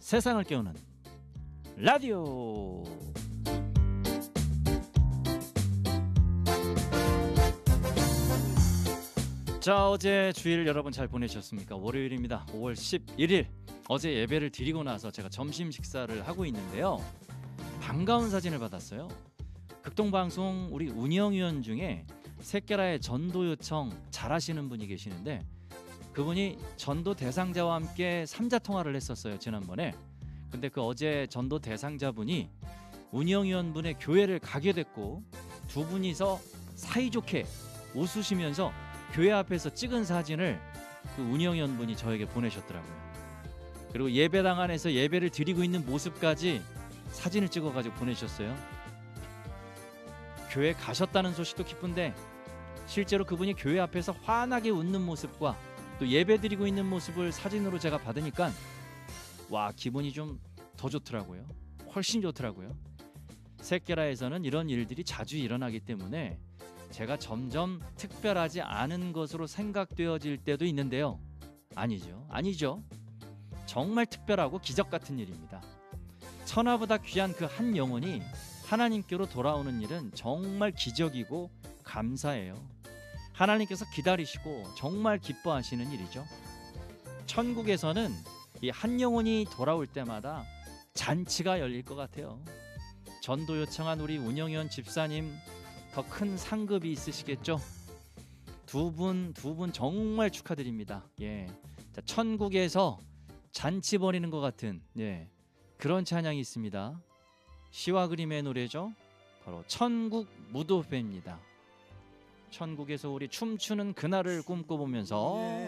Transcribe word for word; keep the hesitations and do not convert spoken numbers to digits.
세상을 깨우는 라디오. 자, 어제 주일 여러분 잘 보내셨습니까? 월요일입니다. 오월 십일일. 어제 예배를 드리고 나서 제가 점심 식사를 하고 있는데요, 반가운 사진을 받았어요. 극동방송 우리 운영위원 중에 새끼라의 전도 요청 잘하시는 분이 계시는데, 그분이 전도 대상자와 함께 삼자통화를 했었어요, 지난번에. 근데 그 어제 전도 대상자분이 운영위원분의 교회를 가게 됐고, 두 분이서 사이좋게 웃으시면서 교회 앞에서 찍은 사진을 그 운영위원분이 저에게 보내셨더라고요. 그리고 예배당 안에서 예배를 드리고 있는 모습까지 사진을 찍어가지고 보내셨어요. 교회 가셨다는 소식도 기쁜데, 실제로 그분이 교회 앞에서 환하게 웃는 모습과 또 예배 드리고 있는 모습을 사진으로 제가 받으니까 와, 기분이 좀 더 좋더라고요. 훨씬 좋더라고요. 새끼라에서는 이런 일들이 자주 일어나기 때문에 제가 점점 특별하지 않은 것으로 생각되어질 때도 있는데요, 아니죠, 아니죠. 정말 특별하고 기적 같은 일입니다. 천하보다 귀한 그 한 영혼이 하나님께로 돌아오는 일은 정말 기적이고 감사해요. 하나님께서 기다리시고 정말 기뻐하시는 일이죠. 천국에서는 이 한 영혼이 돌아올 때마다 잔치가 열릴 것 같아요. 전도 요청한 우리 운영위원 집사님, 더 큰 상급이 있으시겠죠? 두 분, 두 분 정말 축하드립니다. 예. 자, 천국에서 잔치 벌이는 것 같은, 예, 그런 찬양이 있습니다. 시와 그림의 노래죠. 바로 천국 무도회입니다. 천국에서 우리 춤추는 그날을 꿈꿔보면서